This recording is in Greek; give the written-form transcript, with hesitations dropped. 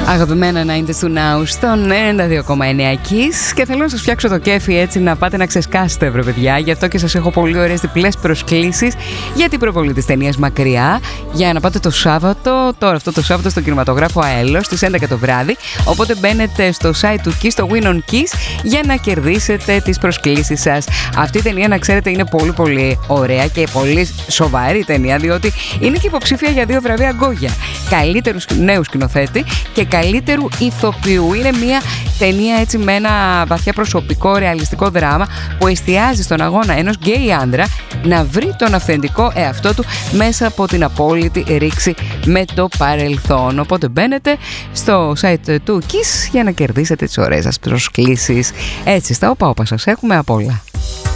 Αγαπημένα 90's του Now στον 92,9 Kiss και θέλω να σας φτιάξω το κέφι έτσι να πάτε να ξεσκάσετε βρε παιδιά. Γι' αυτό και σας έχω πολύ ωραίες διπλές προσκλήσεις για την προβολή της ταινίας Μακριά για να πάτε το Σάββατο, τώρα αυτό το Σάββατο στο κινηματογράφο Αέλος στις 11 το βράδυ. Οπότε μπαίνετε στο site του Kiss, στο Win on Kiss για να κερδίσετε τις προσκλήσεις σας. Αυτή η ταινία να ξέρετε είναι πολύ πολύ ωραία και πολύ σοβαρή ταινία διότι είναι και υποψήφια για 2 βραβεία Γκόγια. Καλύτερου νέου σκηνοθέτη και καλύτερου ηθοποιού. Είναι μια ταινία έτσι με ένα βαθιά προσωπικό ρεαλιστικό δράμα που εστιάζει στον αγώνα ενός γκέι άντρα να βρει τον αυθεντικό εαυτό του μέσα από την απόλυτη ρήξη με το παρελθόν. Οπότε μπαίνετε στο site του Kiss για να κερδίσετε τις ωραίες σας προσκλήσεις. Έτσι στα όπα σας έχουμε απ' όλα.